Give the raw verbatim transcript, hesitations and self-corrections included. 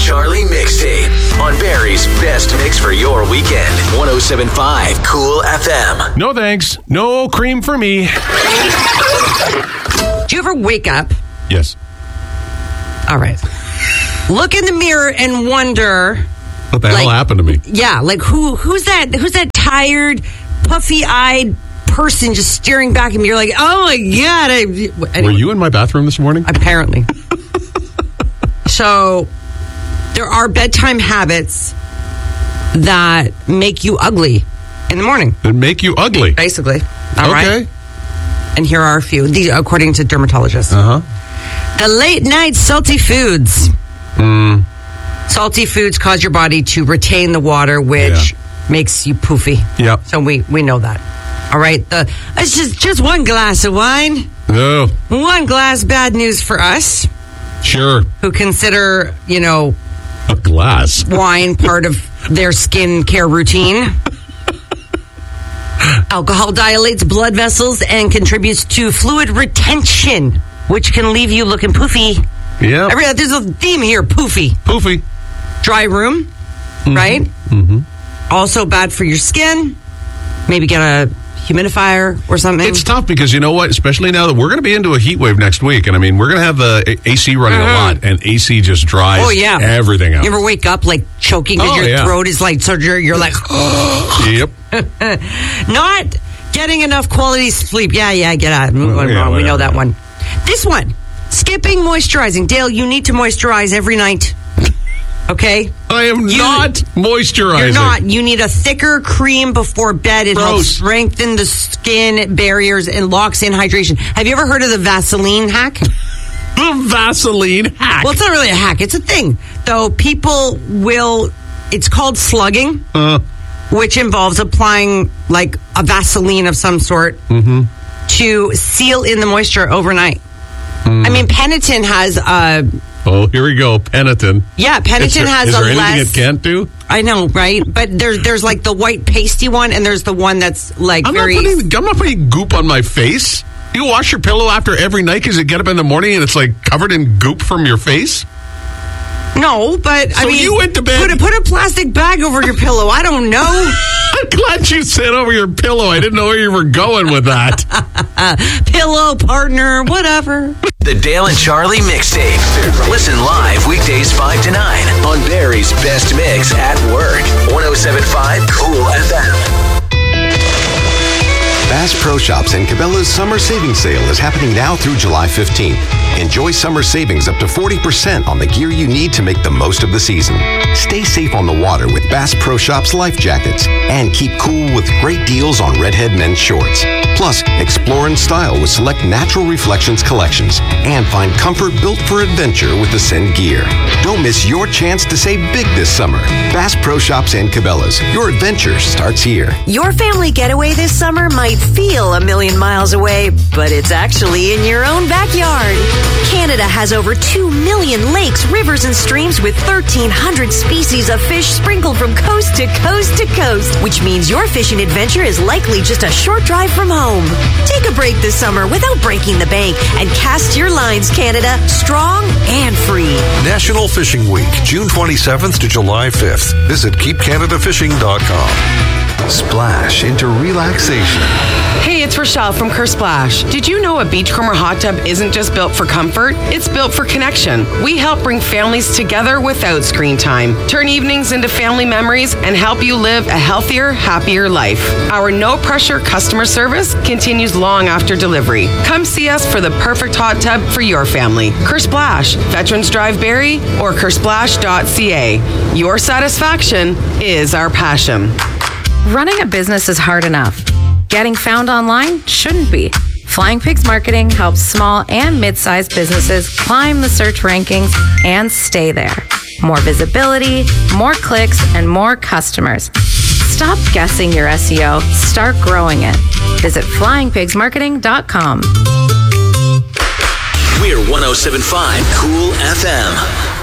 Charlie mixtape on Barry's best mix for your weekend. one oh seven point five Cool F M. No thanks. No cream for me. Do you ever wake up? Yes. All right. Look in the mirror and wonder. What the like, hell happened to me? Yeah, like who? Who's that? Who's that tired, puffy-eyed person just staring back at me? You're like, oh my god! I, anyway, Were you in my bathroom this morning? Apparently. So there are bedtime habits that make you ugly in the morning. That make you ugly. Basically. All okay. right. And here are a few, these, according to dermatologists. Uh huh. The late night salty foods. Mm. Salty foods cause your body to retain the water, which Yeah. makes you poofy. Yep. So we, we know that. All right. The, it's just, just one glass of wine. Oh, One glass, bad news for us sure. who consider, you know, A glass. wine part of their skin care routine. Alcohol dilates blood vessels and contributes to fluid retention, which can leave you looking poofy. Yeah. Every, there's a theme here, poofy. Poofy. Dry room, Mm-hmm. right? Mm-hmm. Also bad for your skin. Maybe get a humidifier or something. It's tough because you know what? Especially now that we're going to be into a heat wave next week, and I mean we're going to have the A C running Mhm. a lot, and A C just dries Oh, yeah. everything out. You ever wake up like choking because Oh, your yeah. throat is like, so you're, you're like, Yep. not getting enough quality sleep. Yeah, yeah, I get it. Oh, yeah, we know whatever. that one. This one, skipping moisturizing. Dale, you need to moisturize every night. Okay? I am You- not moisturizing. You're not. You need a thicker cream before bed. It helps Gross. strengthen the skin barriers and locks in hydration. Have you ever heard of the Vaseline hack? The Vaseline hack. Well, it's not really a hack. It's a thing. Though people will, it's called slugging, Uh, which involves applying like a Vaseline of some sort Mm-hmm. to seal in the moisture overnight. I mean, Peniton has a, oh, here we go. Peniton. yeah, Is Peniton there, has is a there anything less. it can't do? I know, right? But there's there's like the white pasty one, and there's the one that's like I'm very. not putting. I'm not putting goop on my face. You wash your pillow after every night because you get up in the morning and it's like covered in goop from your face. No, but I So mean, you went to bed- Put a, put a plastic bag over your pillow. I don't know. I'm glad you said over your pillow. I didn't know where you were going with that. Pillow partner, whatever. The Dale and Charlie mixtape. Listen live weekdays five to nine on Barry's best mix at work. one oh seven point five Cool F M. Bass Pro Shops and Cabela's Summer Savings Sale is happening now through July fifteenth. Enjoy summer savings up to forty percent on the gear you need to make the most of the season. Stay safe on the water with Bass Pro Shops life jackets and keep cool with great deals on Redhead men's shorts. Plus, explore in style with select Natural Reflections collections and find comfort built for adventure with Ascend gear. Don't miss your chance to save big this summer. Bass Pro Shops and Cabela's. Your adventure starts here. Your family getaway this summer might feel a million miles away, but it's actually in your own backyard. Canada has over two million lakes, rivers, and streams with thirteen hundred species of fish sprinkled from coast to coast to coast, which means your fishing adventure is likely just a short drive from home. Take a break this summer without breaking the bank and cast your lines, Canada, strong and free. National Fishing Week, June twenty-seventh to July fifth. Visit keep canada fishing dot com. Splash into relaxation. Hey, it's Rochelle from Kersplash. Did you know a Beachcomber hot tub isn't just built for comfort? It's built for connection. We help bring families together without screen time, turn evenings into family memories, and help you live a healthier, happier life. Our no-pressure customer service continues long after delivery. Come see us for the perfect hot tub for your family. Kersplash, Veterans Drive Barrie, or kersplash dot c a. Your satisfaction is our passion. Running a business is hard enough. Getting found online shouldn't be. Flying Pigs Marketing helps small and mid-sized businesses climb the search rankings and stay there. More visibility, more clicks, and more customers. Stop guessing your S E O. Start growing it. Visit flying pigs marketing dot com. We're one oh seven point five Cool F M.